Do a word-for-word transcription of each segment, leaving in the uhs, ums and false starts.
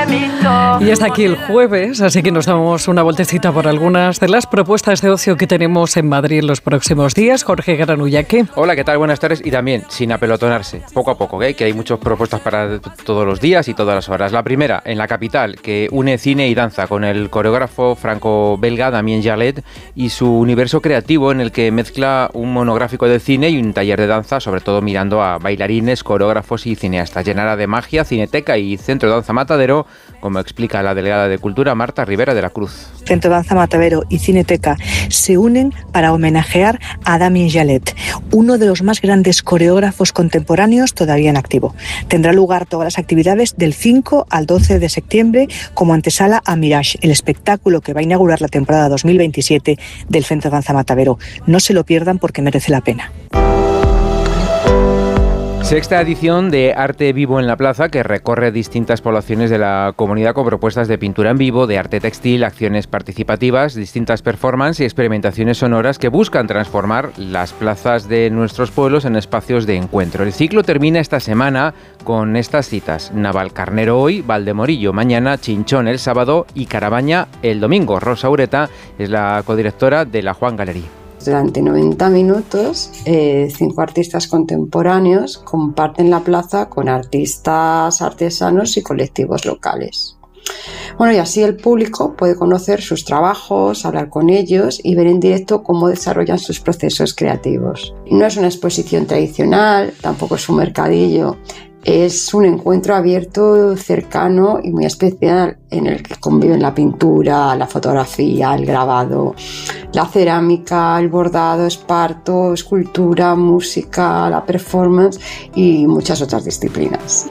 Y hasta aquí el jueves, así que nos damos una vueltecita por algunas de las propuestas de ocio que tenemos en Madrid los próximos días. Jorge Granullaque. Hola, ¿qué tal? Buenas tardes. Y también, sin apelotonarse, poco a poco, ¿eh? Que hay muchas propuestas para todos los días y todas las horas. La primera, en la capital, que une cine y danza con el coreógrafo franco-belga Damien Jallet y su universo creativo, en el que mezcla un monográfico de cine y un taller de danza, sobre todo mirando a bailarines, coreógrafos y cineastas. Llenará de magia, cineteca y centro de danza Matadero, como explica la delegada de Cultura, Marta Rivera de la Cruz. Centro de Danza Matadero y Cineteca se unen para homenajear a Damien Jallet, uno de los más grandes coreógrafos contemporáneos todavía en activo. Tendrá lugar todas las actividades del cinco al doce de septiembre como antesala a Mirage, el espectáculo que va a inaugurar la temporada dos mil veintisiete del Centro de Danza Matadero. No se lo pierdan porque merece la pena. Sexta edición de Arte Vivo en la Plaza, que recorre distintas poblaciones de la comunidad con propuestas de pintura en vivo, de arte textil, acciones participativas, distintas performances y experimentaciones sonoras que buscan transformar las plazas de nuestros pueblos en espacios de encuentro. El ciclo termina esta semana con estas citas: Navalcarnero hoy, Valdemorillo mañana, Chinchón el sábado y Carabaña el domingo. Rosa Ureta es la codirectora de la Juan Gallery. Durante noventa minutos, eh, cinco artistas contemporáneos comparten la plaza con artistas, artesanos y colectivos locales. Bueno, y así el público puede conocer sus trabajos, hablar con ellos y ver en directo cómo desarrollan sus procesos creativos. No es una exposición tradicional, tampoco es un mercadillo. Es un encuentro abierto, cercano y muy especial, en el que conviven la pintura, la fotografía, el grabado, la cerámica, el bordado, esparto, escultura, música, la performance y muchas otras disciplinas.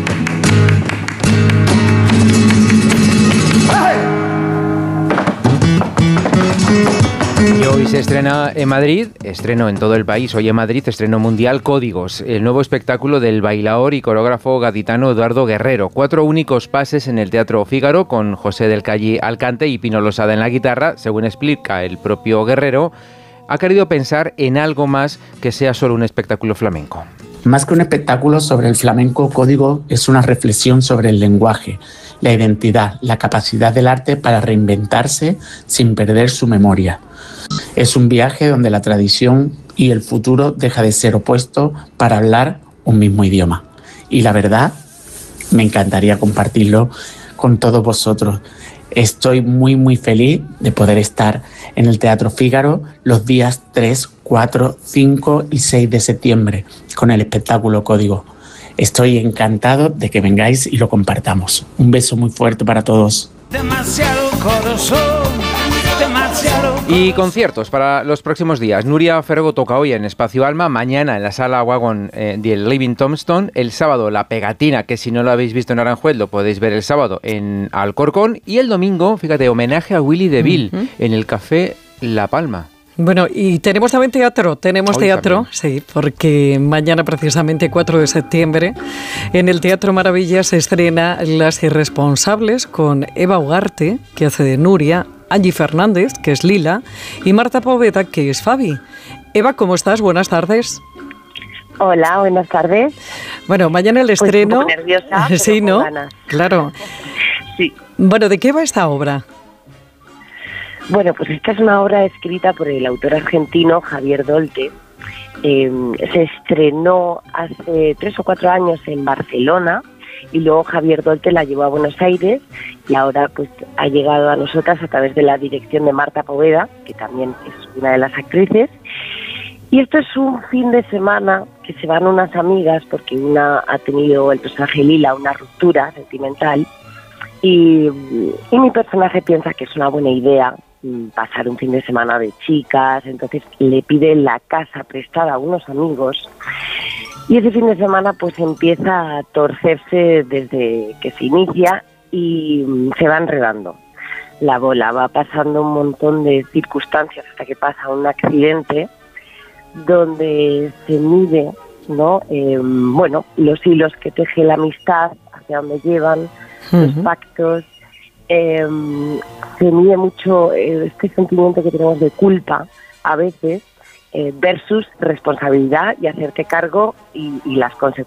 Y hoy se estrena en Madrid, estreno en todo el país, hoy en Madrid, estreno mundial Códigos, el nuevo espectáculo del bailaor y coreógrafo gaditano Eduardo Guerrero. Cuatro únicos pases en el Teatro Fígaro, con José del Calle al cante y Pino Losada en la guitarra. Según explica el propio Guerrero, ha querido pensar en algo más que sea solo un espectáculo flamenco. Más que un espectáculo sobre el flamenco, Código es una reflexión sobre el lenguaje, la identidad, la capacidad del arte para reinventarse sin perder su memoria. Es un viaje donde la tradición y el futuro deja de ser opuestos para hablar un mismo idioma. Y la verdad, me encantaría compartirlo con todos vosotros. Estoy muy muy feliz de poder estar en el Teatro Fígaro los días tres, cuatro, cinco y seis de septiembre con el espectáculo Código. Estoy encantado de que vengáis y lo compartamos. Un beso muy fuerte para todos. Demasiado corazón, demasiado. Y conciertos para los próximos días. Nuria Fergo toca hoy en Espacio Alma, mañana en la Sala Wagon eh, del Living Tombstone, el sábado La Pegatina, que si no lo habéis visto en Aranjuez lo podéis ver el sábado en Alcorcón, y el domingo, fíjate, homenaje a Willy DeVille uh-huh. en el Café La Palma. Bueno, y tenemos también teatro, tenemos Hoy teatro, también. Sí, porque mañana precisamente cuatro de septiembre en el Teatro Maravilla se estrena Las Irresponsables con Eva Ugarte, que hace de Nuria, Angie Fernández, que es Lila, y Marta Poveda, que es Fabi. Eva, ¿cómo estás? Buenas tardes. Hola, buenas tardes. Bueno, mañana el estreno. Pues un poco nerviosa, pero sí, con ¿no? ganas. Claro. Sí. Bueno, ¿de qué va esta obra? Bueno, pues esta es una obra escrita por el autor argentino Javier Dolte. Eh, se estrenó hace tres o cuatro años en Barcelona y luego Javier Dolte la llevó a Buenos Aires y ahora pues ha llegado a nosotras a través de la dirección de Marta Poveda, que también es una de las actrices. Y esto es un fin de semana que se van unas amigas porque una ha tenido, el personaje Lila, una ruptura sentimental y, y mi personaje piensa que es una buena idea pasar un fin de semana de chicas, entonces le pide la casa prestada a unos amigos y ese fin de semana pues empieza a torcerse desde que se inicia y se va enredando. La bola va pasando un montón de circunstancias hasta que pasa un accidente donde se mide, ¿no? Eh, bueno, los hilos que teje la amistad, hacia dónde llevan, uh-huh. los pactos. Eh, se mide mucho eh, este sentimiento que tenemos de culpa a veces eh, versus responsabilidad y hacerte cargo y, y las consecuencias